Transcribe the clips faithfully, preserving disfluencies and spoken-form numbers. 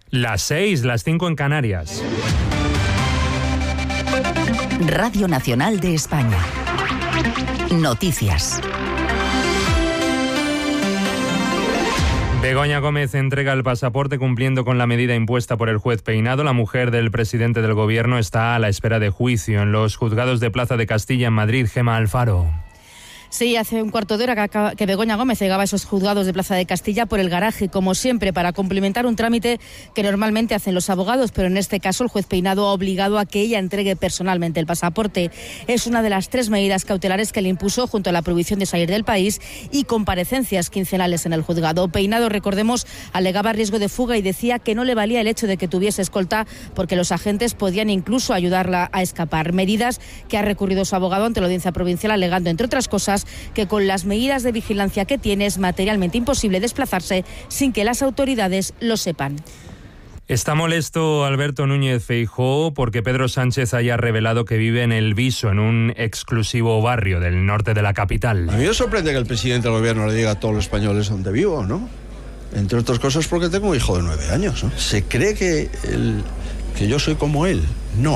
Las seis, las cinco en Canarias. Radio Nacional de España. Noticias. Begoña Gómez entrega el pasaporte cumpliendo con la medida impuesta por el juez Peinado. La mujer del presidente del gobierno está a la espera de juicio en los juzgados de Plaza de Castilla en Madrid. Gemma Alfaro. Sí, hace un cuarto de hora que, acaba, que Begoña Gómez llegaba a esos juzgados de Plaza de Castilla por el garaje, como siempre, para cumplimentar un trámite que normalmente hacen los abogados, pero en este caso el juez Peinado ha obligado a que ella entregue personalmente el pasaporte. Es una de las tres medidas cautelares que le impuso junto a la prohibición de salir del país y comparecencias quincenales en el juzgado. Peinado, recordemos, alegaba riesgo de fuga y decía que no le valía el hecho de que tuviese escolta porque los agentes podían incluso ayudarla a escapar. Medidas que ha recurrido su abogado ante la audiencia provincial, alegando, entre otras cosas, que con las medidas de vigilancia que tiene es materialmente imposible desplazarse sin que las autoridades lo sepan. Está molesto Alberto Núñez Feijóo porque Pedro Sánchez haya revelado que vive en El Viso, en un exclusivo barrio del norte de la capital. A mí me sorprende que el presidente del gobierno le diga a todos los españoles dónde vivo, ¿no? Entre otras cosas porque tengo un hijo de nueve años, ¿no? ¿Se cree que, el, que yo soy como él? No.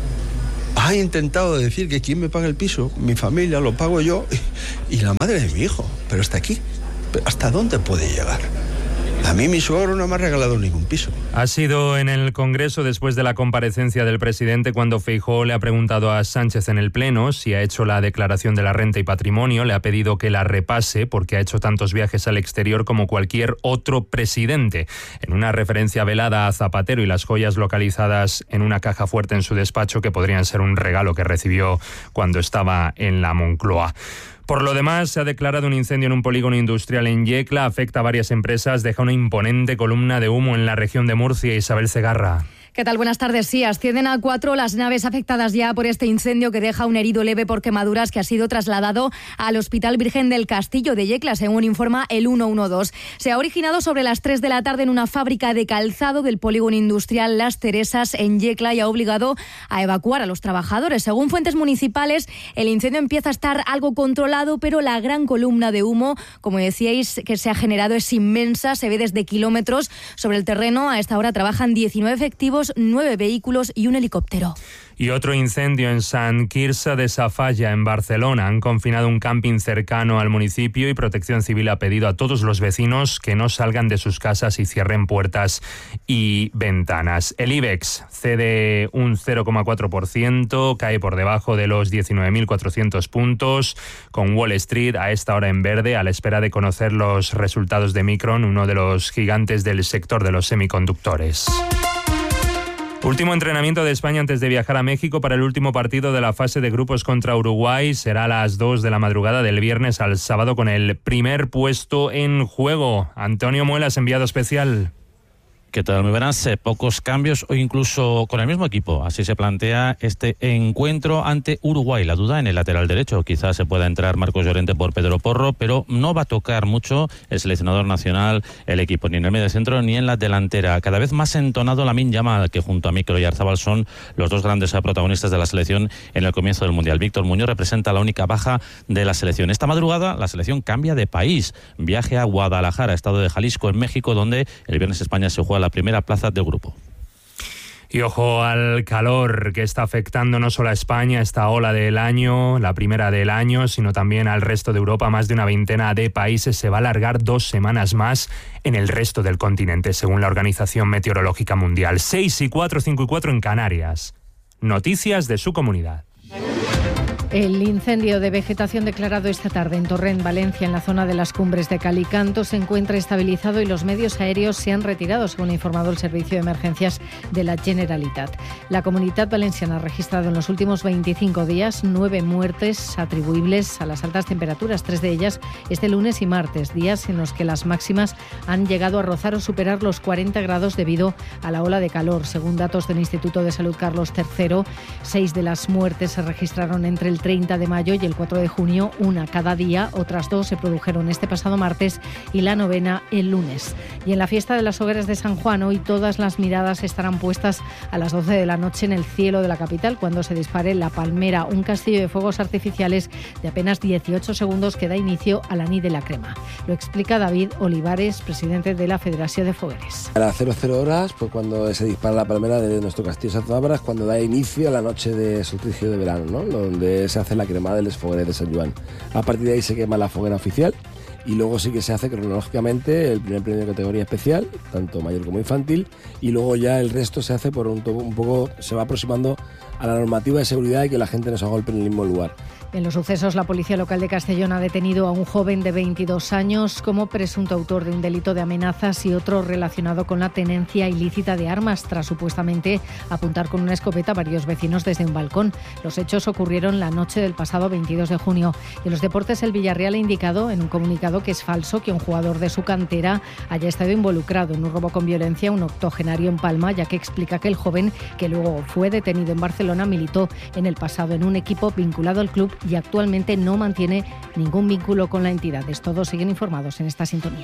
Ha intentado decir que quien me paga el piso, mi familia, lo pago yo y, y la madre de mi hijo. Pero hasta aquí. ¿Hasta dónde puede llegar? A mí mi suegro no me ha regalado ningún piso. Ha sido en el Congreso después de la comparecencia del presidente cuando Feijóo le ha preguntado a Sánchez en el Pleno si ha hecho la declaración de la renta y patrimonio. Le ha pedido que la repase porque ha hecho tantos viajes al exterior como cualquier otro presidente. En una referencia velada a Zapatero y las joyas localizadas en una caja fuerte en su despacho que podrían ser un regalo que recibió cuando estaba en la Moncloa. Por lo demás, se ha declarado un incendio en un polígono industrial en Yecla, afecta a varias empresas, deja una imponente columna de humo en la región de Murcia. Isabel Segarra. ¿Qué tal? Buenas tardes. Sí, ascienden a cuatro las naves afectadas ya por este incendio que deja un herido leve por quemaduras que ha sido trasladado al Hospital Virgen del Castillo de Yecla, según informa el ciento doce. Se ha originado sobre las tres de la tarde en una fábrica de calzado del polígono industrial Las Teresas en Yecla y ha obligado a evacuar a los trabajadores. Según fuentes municipales, el incendio empieza a estar algo controlado, pero la gran columna de humo, como decíais, que se ha generado es inmensa, se ve desde kilómetros. Sobre el terreno a esta hora trabajan diecinueve efectivos, nueve vehículos y un helicóptero. Y otro incendio en Sant Quirze de Safalla, en Barcelona. Han confinado un camping cercano al municipio y Protección Civil ha pedido a todos los vecinos que no salgan de sus casas y cierren puertas y ventanas. El IBEX cede un cero coma cuatro por ciento, cae por debajo de los diecinueve mil cuatrocientos puntos, con Wall Street a esta hora en verde, a la espera de conocer los resultados de Micron, uno de los gigantes del sector de los semiconductores. Último entrenamiento de España antes de viajar a México para el último partido de la fase de grupos contra Uruguay. Será a las dos de la madrugada del viernes al sábado con el primer puesto en juego. Antonio Muelas, enviado especial. ¿Qué tal? Muy buenas. Eh, pocos cambios o incluso con el mismo equipo. Así se plantea este encuentro ante Uruguay. La duda en el lateral derecho. Quizás se pueda entrar Marcos Llorente por Pedro Porro, pero no va a tocar mucho el seleccionador nacional el equipo, ni en el medio centro ni en la delantera. Cada vez más entonado Lamine Yamal, que junto a Mikel Oyarzabal son los dos grandes protagonistas de la selección en el comienzo del Mundial. Víctor Muñoz representa la única baja de la selección. Esta madrugada la selección cambia de país. Viaje a Guadalajara, estado de Jalisco, en México, donde el viernes España se juega la primera plaza del grupo. Y ojo al calor que está afectando no solo a España, esta ola del año, la primera del año, sino también al resto de Europa. Más de una veintena de países. Se va a alargar dos semanas más en el resto del continente, según la Organización Meteorológica Mundial. Seis y cuatro, cinco y cuatro en Canarias. Noticias de su comunidad. El incendio de vegetación declarado esta tarde en Torrent, Valencia, en la zona de las Cumbres de Calicanto, se encuentra estabilizado y los medios aéreos se han retirado, según ha informado el Servicio de Emergencias de la Generalitat. La Comunitat Valenciana ha registrado en los últimos veinticinco días nueve muertes atribuibles a las altas temperaturas, tres de ellas este lunes y martes, días en los que las máximas han llegado a rozar o superar los cuarenta grados debido a la ola de calor. Según datos del Instituto de Salud Carlos tercero, seis de las muertes se registraron entre el el treinta de mayo y el cuatro de junio, una cada día. Otras dos se produjeron este pasado martes y la novena el lunes. Y en la fiesta de las hogueras de San Juan, hoy todas las miradas estarán puestas a las doce de la noche en el cielo de la capital, cuando se dispare La Palmera, un castillo de fuegos artificiales de apenas dieciocho segundos que da inicio a la Nit de la Crema. Lo explica David Olivares, presidente de la Federación de Fogueres. A las cero cero horas, pues cuando se dispara la palmera de nuestro castillo de Santo Bárbara, es cuando da inicio a la noche de solsticio de verano, ¿no? Donde se hace la cremada de los fogueres de San Juan. A partir de ahí se quema la foguera oficial y luego sí que se hace cronológicamente el primer premio de categoría especial, tanto mayor como infantil, y luego ya el resto se hace por un, un poco, se va aproximando a la normativa de seguridad y que la gente no se agolpe en el mismo lugar. En los sucesos, la Policía Local de Castellón ha detenido a un joven de veintidós años como presunto autor de un delito de amenazas y otro relacionado con la tenencia ilícita de armas, tras supuestamente apuntar con una escopeta a varios vecinos desde un balcón. Los hechos ocurrieron la noche del pasado veintidós de junio. Y en los deportes, el Villarreal ha indicado en un comunicado que es falso que un jugador de su cantera haya estado involucrado en un robo con violencia a un octogenario en Palma, ya que explica que el joven, que luego fue detenido en Barcelona, militó en el pasado en un equipo vinculado al club y actualmente no mantiene ningún vínculo con la entidad. Todos siguen informados en esta sintonía.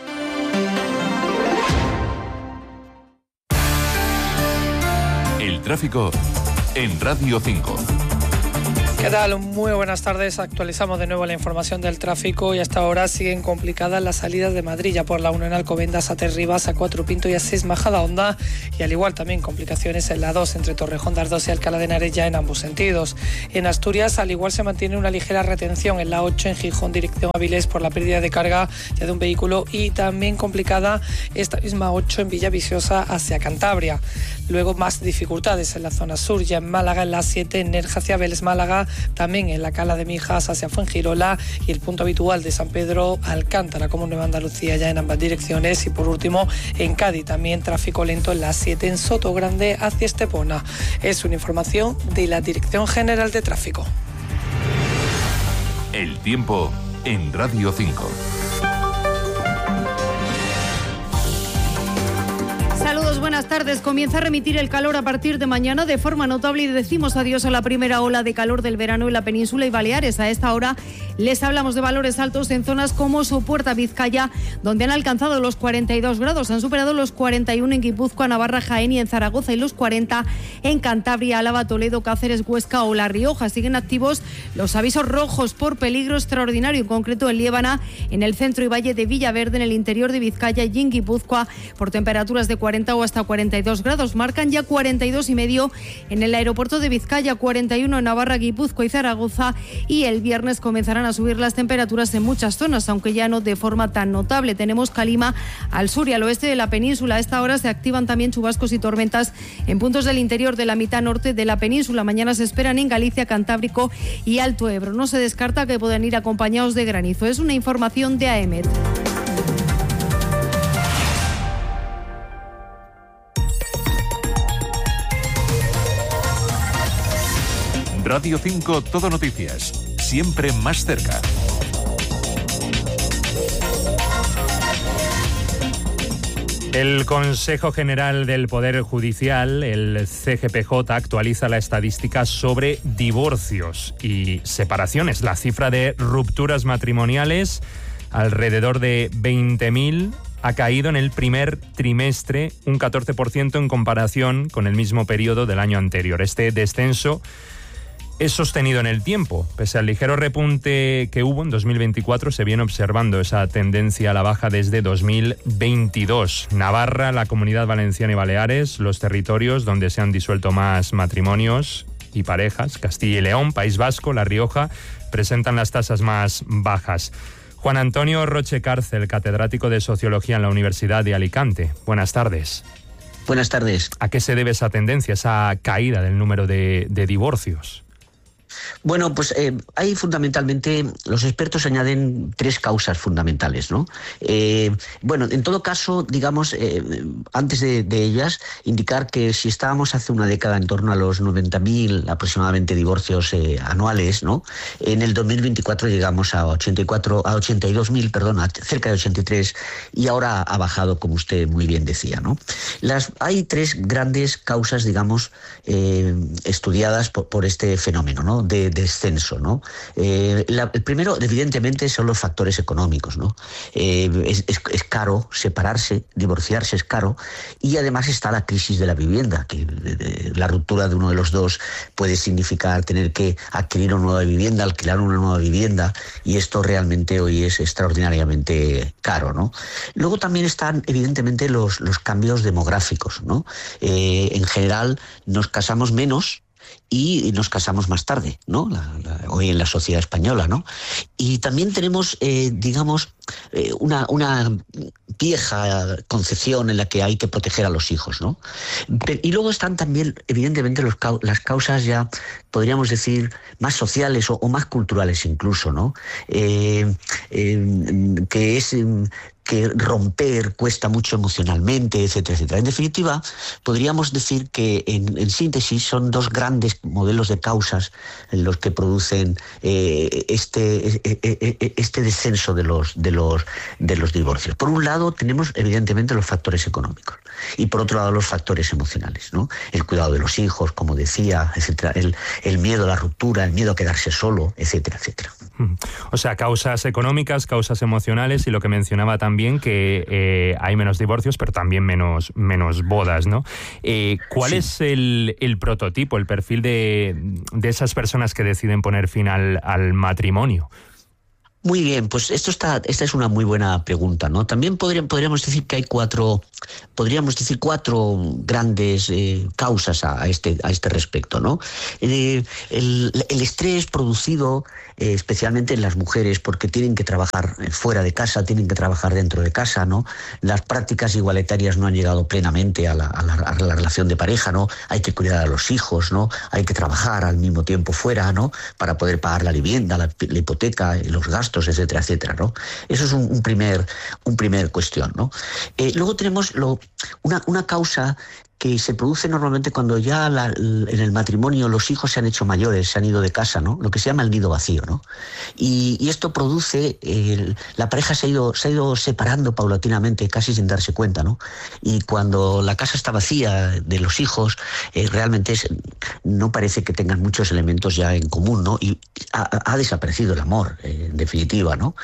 El tráfico en Radio cinco. ¿Qué tal? Muy buenas tardes. Actualizamos de nuevo la información del tráfico y hasta ahora siguen complicadas las salidas de Madrid, ya por la uno en Alcobendas a Tres Rivas, a Cuatro Pinto y a seis Majadahonda, y al igual también complicaciones en la dos entre Torrejón de Ardoz y Alcalá de Henares ya en ambos sentidos. En Asturias al igual se mantiene una ligera retención en la ocho en Gijón dirección a Avilés por la pérdida de carga ya de un vehículo, y también complicada esta misma ocho en Villaviciosa hacia Cantabria. Luego más dificultades en la zona sur, ya en Málaga en la siete en Nerja hacia Vélez Málaga, también en la Cala de Mijas hacia Fuengirola y el punto habitual de San Pedro Alcántara como Nueva Andalucía ya en ambas direcciones. Y por último en Cádiz también tráfico lento en la siete en Sotogrande hacia Estepona. Es una información de la Dirección General de Tráfico. El tiempo en Radio cinco. Saludos, buenas tardes. Comienza a remitir el calor a partir de mañana de forma notable y decimos adiós a la primera ola de calor del verano en la península y Baleares. A esta hora les hablamos de valores altos en zonas como Sopuerta, Vizcaya, donde han alcanzado los cuarenta y dos grados. Han superado los cuarenta y uno en Guipúzcoa, Navarra, Jaén y en Zaragoza, y los cuarenta en Cantabria, Álava, Toledo, Cáceres, Huesca o La Rioja. Siguen activos los avisos rojos por peligro extraordinario, en concreto en Liébana, en el centro y valle de Villaverde, en el interior de Vizcaya y en Guipúzcoa, por temperaturas de cuarenta o hasta cuarenta y dos grados. Marcan ya cuarenta y dos y medio en el aeropuerto de Vizcaya, cuarenta y uno en Navarra, Guipúzcoa y Zaragoza, y el viernes comenzarán a subir las temperaturas en muchas zonas, aunque ya no de forma tan notable. Tenemos calima al sur y al oeste de la península. A esta hora se activan también chubascos y tormentas en puntos del interior de la mitad norte de la península. Mañana se esperan en Galicia, Cantábrico y Alto Ebro. No se descarta que puedan ir acompañados de granizo. Es una información de A E M E T. Radio cinco Todo Noticias, siempre más cerca. El Consejo General del Poder Judicial, el C G P J, actualiza la estadística sobre divorcios y separaciones. La cifra de rupturas matrimoniales, alrededor de veinte mil, ha caído en el primer trimestre un catorce por ciento en comparación con el mismo periodo del año anterior. Este descenso es sostenido en el tiempo. Pese al ligero repunte que hubo en dos mil veinticuatro, se viene observando esa tendencia a la baja desde dos mil veintidós. Navarra, la Comunidad Valenciana y Baleares, los territorios donde se han disuelto más matrimonios y parejas, Castilla y León, País Vasco, La Rioja, presentan las tasas más bajas. Juan Antonio Roche Cárcel, catedrático de Sociología en la Universidad de Alicante. Buenas tardes. Buenas tardes. ¿A qué se debe esa tendencia, esa caída del número de, de divorcios? Bueno, pues eh, hay fundamentalmente, los expertos añaden tres causas fundamentales, ¿no? Eh, bueno, en todo caso, digamos, eh, antes de, de ellas, indicar que si estábamos hace una década en torno a los noventa mil aproximadamente divorcios eh, anuales, ¿no? En el dos mil veinticuatro llegamos a ochenta y cuatro, a ochenta y dos mil, perdón, a cerca de ochenta y tres, y ahora ha bajado, como usted muy bien decía, ¿no? Las, hay tres grandes causas, digamos, eh, estudiadas por, por este fenómeno, ¿no? de descenso, ¿no? Eh, la, el primero, evidentemente, son los factores económicos, ¿no? Eh, es, es, es caro separarse, divorciarse es caro, y además está la crisis de la vivienda, que de, de, la ruptura de uno de los dos puede significar tener que adquirir una nueva vivienda, alquilar una nueva vivienda, y esto realmente hoy es extraordinariamente caro, ¿no? Luego también están, evidentemente, los, los cambios demográficos, ¿no? Eh, en general, nos casamos menos y nos casamos más tarde, ¿no? La, la, hoy en la sociedad española, ¿no? Y también tenemos, eh, digamos, eh, una, una vieja concepción en la que hay que proteger a los hijos, ¿no? Y luego están también, evidentemente, los, las causas ya, podríamos decir, más sociales o, o más culturales incluso, ¿no? Eh, eh, que es... que romper cuesta mucho emocionalmente, etcétera, etcétera. En definitiva, podríamos decir que, en, en síntesis, son dos grandes modelos de causas en los que producen eh, este, este, este descenso de los, de, los, de los divorcios. Por un lado, tenemos, evidentemente, los factores económicos, y por otro lado, los factores emocionales, ¿no? El cuidado de los hijos, como decía, etcétera, el, el miedo a la ruptura, el miedo a quedarse solo, etcétera, etcétera. O sea, causas económicas, causas emocionales, y lo que mencionaba también, que eh, hay menos divorcios, pero también menos, menos bodas, ¿no? Eh, ¿Cuál sí. es el, el prototipo, el perfil de, de esas personas que deciden poner fin al, al matrimonio? Muy bien, pues esto está, esta es una muy buena pregunta, ¿no? También podríamos, podríamos decir que hay cuatro, podríamos decir cuatro grandes eh, causas a este, a este respecto, ¿no? Eh, el, el estrés producido eh, especialmente en las mujeres, porque tienen que trabajar fuera de casa, tienen que trabajar dentro de casa, ¿no? Las prácticas igualitarias no han llegado plenamente a la, a la, a la relación de pareja, ¿no? Hay que cuidar a los hijos, ¿no? Hay que trabajar al mismo tiempo fuera, ¿no? Para poder pagar la vivienda, la, la hipoteca, los gastos, etcétera, etcétera, ¿no? Eso es un, un primer, un primer cuestión, ¿no? Eh, luego tenemos lo, una, una causa que se produce normalmente cuando ya la, en el matrimonio los hijos se han hecho mayores, se han ido de casa, ¿no? Lo que se llama el nido vacío, ¿no? Y, y esto produce, eh, la pareja se ha, ido, se ha ido separando paulatinamente, casi sin darse cuenta, ¿no? Y cuando la casa está vacía de los hijos, eh, realmente es, no parece que tengan muchos elementos ya en común, ¿no? Y ha, ha desaparecido el amor, eh, en definitiva, ¿no?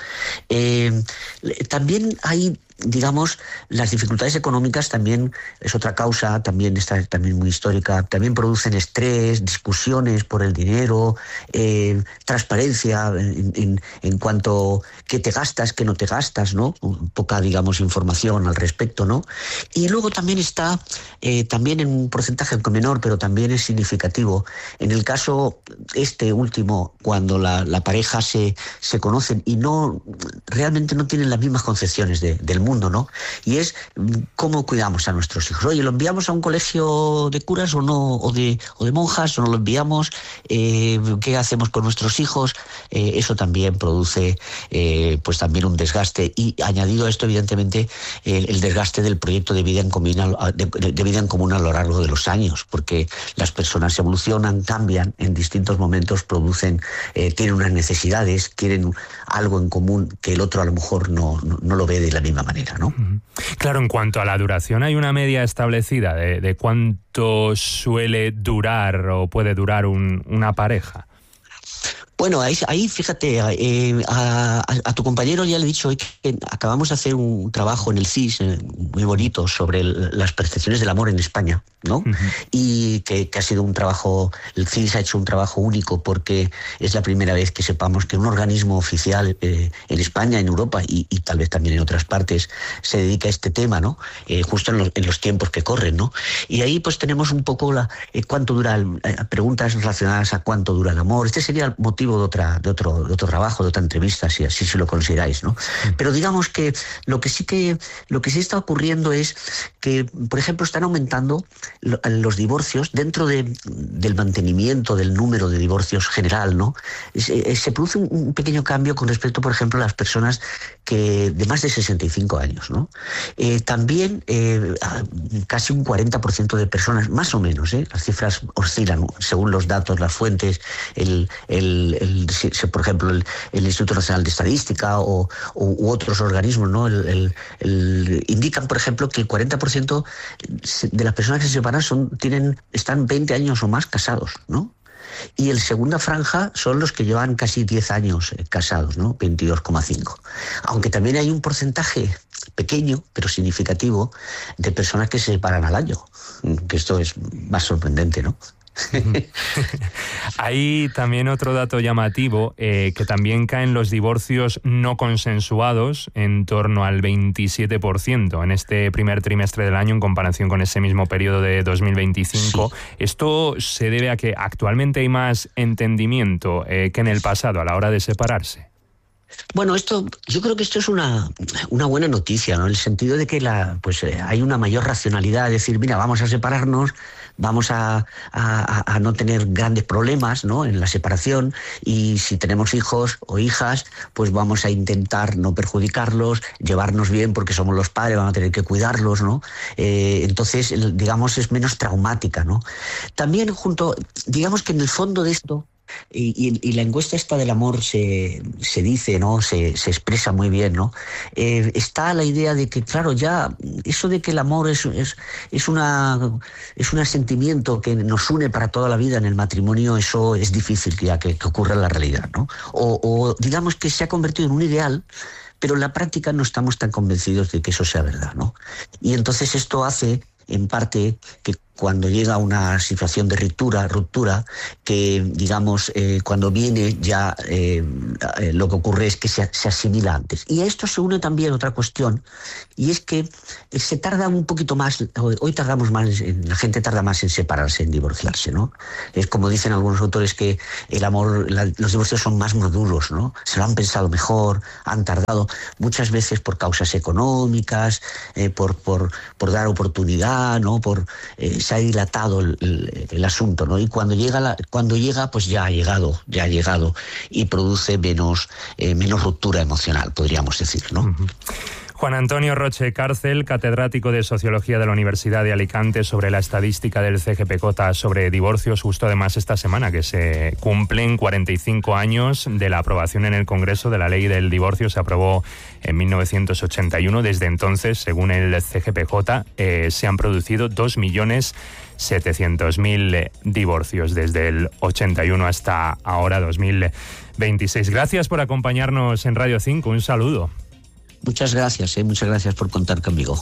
Eh, también hay, digamos, las dificultades económicas también es otra causa, también está también muy histórica, también producen estrés, discusiones por el dinero, eh, transparencia en, en, en cuanto qué te gastas, qué no te gastas, ¿no? Poca, digamos, información al respecto, ¿no? Y luego también está, eh, también en un porcentaje menor, pero también es significativo, en el caso este último, cuando la, la pareja se, se conocen y no, realmente no tienen las mismas concepciones de, del mundo, ¿no? Y es cómo cuidamos a nuestros hijos. Oye, ¿lo enviamos a un colegio de curas o no, o de, o de monjas, o no lo enviamos? Eh, ¿Qué hacemos con nuestros hijos? Eh, eso también produce eh, pues también un desgaste, y añadido a esto, evidentemente, el, el desgaste del proyecto de vida en común, de, de vida en común a lo largo de los años, porque las personas evolucionan, cambian en distintos momentos, producen, eh, tienen unas necesidades, quieren algo en común que el otro a lo mejor no, no, no lo ve de la misma manera, ¿no? Claro, en cuanto a la duración, ¿hay una media establecida de, de cuánto suele durar o puede durar un, una pareja? Bueno, ahí, ahí fíjate, eh, a, a, a tu compañero ya le he dicho hoy que acabamos de hacer un trabajo en el C I S eh, muy bonito sobre el, las percepciones del amor en España, ¿no? Uh-huh. Y que, que ha sido un trabajo, el C I S ha hecho un trabajo único, porque es la primera vez que sepamos que un organismo oficial eh, en España, en Europa y, y tal vez también en otras partes se dedica a este tema, ¿no? Eh, justo en los, en los tiempos que corren, ¿no? Y ahí pues tenemos un poco la, eh, cuánto dura, el, eh, preguntas relacionadas a cuánto dura el amor. Este sería el motivo de otra, de otro, de otro trabajo, de otra entrevista, si así si lo consideráis, ¿no? Pero digamos que lo que sí que lo que sí está ocurriendo es que, por ejemplo, están aumentando los divorcios dentro de, del mantenimiento del número de divorcios general, ¿no? Se, se produce un, un pequeño cambio con respecto, por ejemplo, a las personas que de más de sesenta y cinco años, ¿no? Eh, también eh, casi un cuarenta por ciento de personas, más o menos, ¿eh? Las cifras oscilan, ¿no? Según los datos, las fuentes, el, el El, por ejemplo, el, el Instituto Nacional de Estadística o, o u otros organismos, ¿no? El, el, el, indican, por ejemplo, que el cuarenta por ciento de las personas que se separan son, tienen, están veinte años o más casados, ¿no? Y el segunda franja son los que llevan casi diez años casados, ¿no? veintidós coma cinco. Aunque también hay un porcentaje pequeño, pero significativo, de personas que se separan al año, que esto es más sorprendente, ¿no? Hay también otro dato llamativo, eh, que también caen los divorcios no consensuados en torno al veintisiete por ciento en este primer trimestre del año en comparación con ese mismo periodo de dos mil veinticinco. Sí. Esto se debe a que actualmente hay más entendimiento eh, que en el pasado a la hora de separarse. Bueno, esto, yo creo que esto es una, una buena noticia, ¿no? En el sentido de que la, pues, eh, hay una mayor racionalidad, de decir, mira, vamos a separarnos, vamos a, a, a no tener grandes problemas, ¿no? En la separación, y si tenemos hijos o hijas, pues vamos a intentar no perjudicarlos, llevarnos bien porque somos los padres, vamos a tener que cuidarlos, ¿no? Eh, entonces, digamos, es menos traumática, ¿no? También junto, digamos que en el fondo de esto, Y, y, y la encuesta esta del amor se, se dice, ¿no? Se, se expresa muy bien, ¿no? Eh, está la idea de que, claro, ya eso de que el amor es, es, es, una, es un sentimiento que nos une para toda la vida en el matrimonio, eso es difícil que ya que, que ocurra en la realidad, ¿no? O, o digamos que se ha convertido en un ideal, pero en la práctica no estamos tan convencidos de que eso sea verdad, ¿no? Y entonces esto hace, en parte, que cuando llega una situación de ruptura, ruptura que, digamos, eh, cuando viene ya eh, eh, lo que ocurre es que se, se asimila antes. Y a esto se une también otra cuestión, y es que se tarda un poquito más, hoy, hoy tardamos más, en, la gente tarda más en separarse, en divorciarse, ¿no? Es como dicen algunos autores que el amor, la, los divorcios son más maduros, ¿no? Se lo han pensado mejor, han tardado, muchas veces por causas económicas, eh, por, por, por dar oportunidad, ¿no? Por... Eh, se ha dilatado el, el, el asunto, ¿no? Y cuando llega, la, cuando llega, pues ya ha llegado, ya ha llegado y produce menos, eh, menos ruptura emocional, podríamos decir, ¿no? Uh-huh. Juan Antonio Roche Cárcel, catedrático de Sociología de la Universidad de Alicante, sobre la estadística del C G P J sobre divorcios, justo además esta semana que se cumplen cuarenta y cinco años de la aprobación en el Congreso de la Ley del Divorcio. Se aprobó en mil novecientos ochenta y uno. Desde entonces, según el C G P J, eh, se han producido dos millones setecientos mil divorcios desde el ochenta y uno hasta ahora, dos mil veintiséis. Gracias por acompañarnos en Radio cinco. Un saludo. Muchas gracias, eh, muchas gracias por contar conmigo.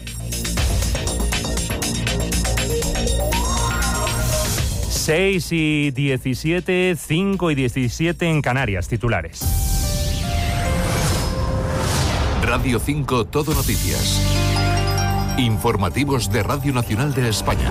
seis y diecisiete, cinco y diecisiete en Canarias, titulares. Radio cinco Todo Noticias. Informativos de Radio Nacional de España.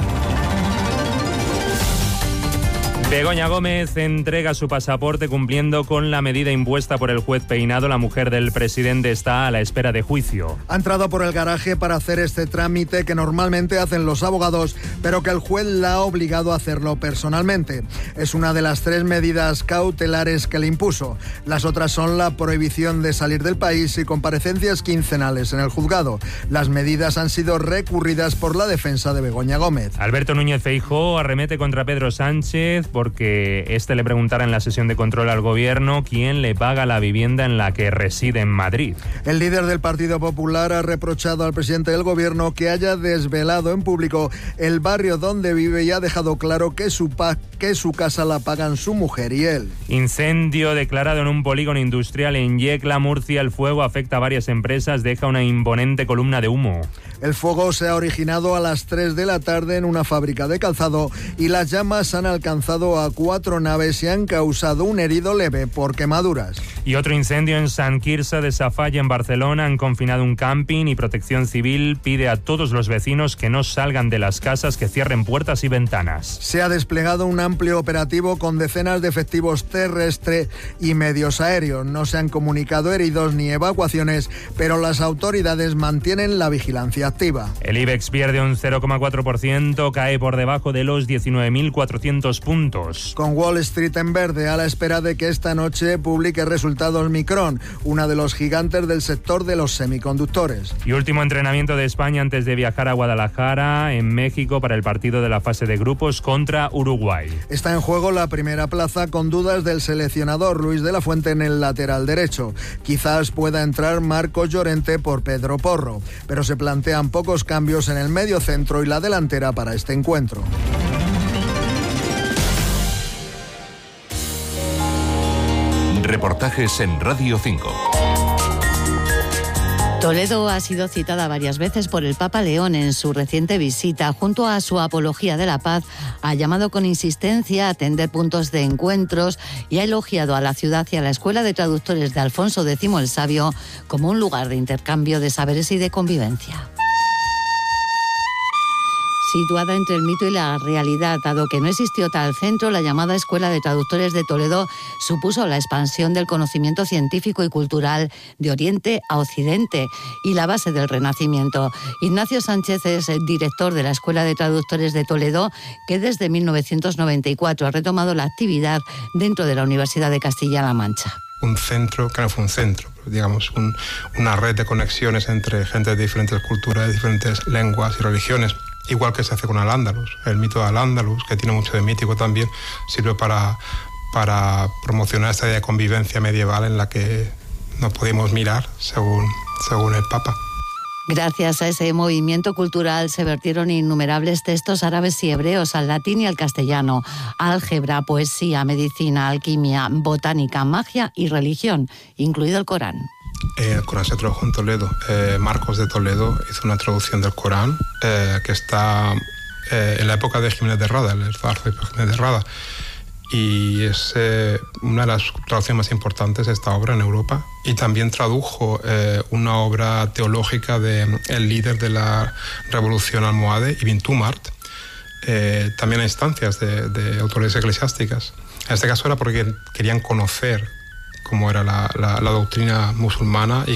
Begoña Gómez entrega su pasaporte cumpliendo con la medida impuesta por el juez Peinado. La mujer del presidente está a la espera de juicio. Ha entrado por el garaje para hacer este trámite que normalmente hacen los abogados, pero que el juez la ha obligado a hacerlo personalmente. Es una de las tres medidas cautelares que le impuso. Las otras son la prohibición de salir del país y comparecencias quincenales en el juzgado. Las medidas han sido recurridas por la defensa de Begoña Gómez. Alberto Núñez Feijóo arremete contra Pedro Sánchez porque este le preguntara en la sesión de control al gobierno quién le paga la vivienda en la que reside en Madrid. El líder del Partido Popular ha reprochado al presidente del gobierno que haya desvelado en público el barrio donde vive y ha dejado claro que su, pa- que su casa la pagan su mujer y él. Incendio declarado en un polígono industrial en Yecla, Murcia. El fuego afecta a varias empresas, deja una imponente columna de humo. El fuego se ha originado a las tres de la tarde en una fábrica de calzado y las llamas han alcanzado a cuatro naves y han causado un herido leve por quemaduras. Y otro incendio en Sant Quirze de Safalla, en Barcelona. Han confinado un camping y Protección Civil pide a todos los vecinos que no salgan de las casas, que cierren puertas y ventanas. Se ha desplegado un amplio operativo con decenas de efectivos terrestres y medios aéreos. No se han comunicado heridos ni evacuaciones, pero las autoridades mantienen la vigilancia activa. El IBEX pierde un cero coma cuatro por ciento, cae por debajo de los diecinueve mil cuatrocientos puntos. Con Wall Street en verde, a la espera de que esta noche publique resultados Micron, una de los gigantes del sector de los semiconductores. Y último entrenamiento de España antes de viajar a Guadalajara, en México, para el partido de la fase de grupos contra Uruguay. Está en juego la primera plaza con dudas del seleccionador Luis de la Fuente en el lateral derecho. Quizás pueda entrar Marcos Llorente por Pedro Porro, pero se plantean pocos cambios en el medio centro y la delantera para este encuentro. Reportajes en Radio cinco. Toledo ha sido citada varias veces por el Papa León en su reciente visita. Junto a su apología de la paz, ha llamado con insistencia a tender puntos de encuentros y ha elogiado a la ciudad y a la Escuela de Traductores de Alfonso X el Sabio como un lugar de intercambio de saberes y de convivencia. Situada entre el mito y la realidad, dado que no existió tal centro, la llamada Escuela de Traductores de Toledo supuso la expansión del conocimiento científico y cultural de Oriente a Occidente y la base del Renacimiento. Ignacio Sánchez es el director de la Escuela de Traductores de Toledo, que desde mil novecientos noventa y cuatro ha retomado la actividad dentro de la Universidad de Castilla-La Mancha. Un centro que no fue un centro, digamos, un, una red de conexiones entre gente de diferentes culturas, de diferentes lenguas y religiones. Igual que se hace con Al-Ándalus. El mito de Al-Ándalus, que tiene mucho de mítico también, sirve para, para promocionar esta idea de convivencia medieval en la que nos podemos mirar según, según el Papa. Gracias a ese movimiento cultural se vertieron innumerables textos árabes y hebreos al latín y al castellano, álgebra, poesía, medicina, alquimia, botánica, magia y religión, incluido el Corán. Eh, el Corán se tradujo en Toledo. Eh, Marcos de Toledo hizo una traducción del Corán eh, que está eh, en la época de Jiménez de Rada, el arzobispo Jiménez de Rada. Y es eh, una de las traducciones más importantes de esta obra en Europa. Y también tradujo eh, una obra teológica del líder de la Revolución Almohade, Ibn Tumart, eh, también a instancias de, de autoridades eclesiásticas. En este caso era porque querían conocer cómo era la, la, la doctrina musulmana y